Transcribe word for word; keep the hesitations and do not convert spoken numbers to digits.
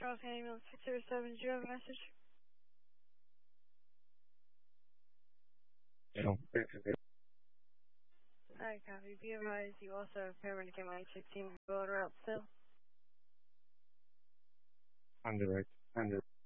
Charles Ambulance six zero seven, do you have a message? No. Alright, copy. Be advised, you also have permanent M I sixteen road route still. Under right. Under.